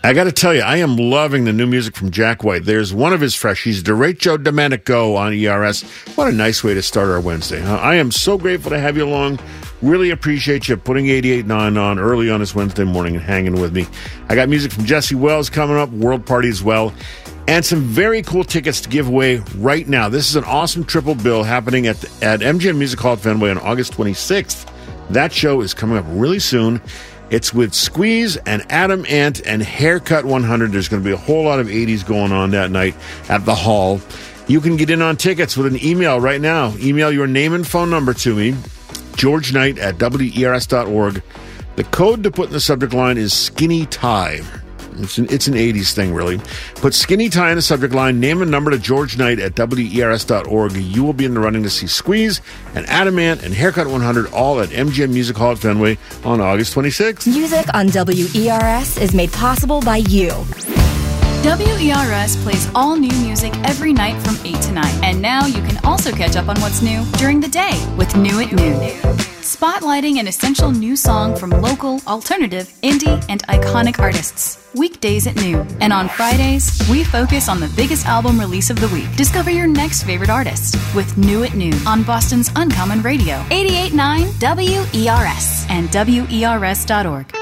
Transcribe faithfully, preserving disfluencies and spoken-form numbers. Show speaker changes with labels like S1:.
S1: I got to tell you, I am loving the new music from Jack White. There's one of his freshies, Derecho Domenico on E R S. What a nice way to start our Wednesday. Huh? I am so grateful to have you along. Really appreciate you putting eighty-eight point nine on early on this Wednesday morning and hanging with me. I got music from Jesse Wells coming up, World Party as well, and some very cool tickets to give away right now. This is an awesome triple bill happening at, the, at M G M Music Hall at Fenway on August twenty-sixth. That show is coming up really soon. It's with Squeeze and Adam Ant and Haircut one hundred. There's going to be a whole lot of eighties going on that night at the hall. You can get in on tickets with an email right now. Email your name and phone number to me, George Knight at W E R S dot org. The code to put in the subject line is Skinny Tie. It's an, it's an eighties thing, really. Put Skinny Tie in the subject line, name and number to George Knight at W E R S dot org. You will be in the running to see Squeeze and Adam Ant and Haircut one hundred, all at M G M Music Hall at Fenway on August twenty-sixth.
S2: Music on W E R S is made possible by you.
S3: W E R S plays all new music every night from eight to nine. And now you can also catch up on what's new during the day with New at Noon. Spotlighting an essential new song from local, alternative, indie, and iconic artists. Weekdays at noon. And on Fridays, we focus on the biggest album release of the week. Discover your next favorite artist with New at Noon on Boston's Uncommon Radio. eighty-eight point nine W E R S and W E R S dot org.